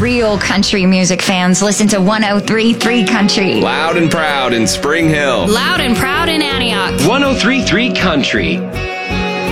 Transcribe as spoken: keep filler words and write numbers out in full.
real country music fans listen to one oh three point three Country. Loud and proud in Spring Hill. Loud and proud in Antioch. one oh three point three Country.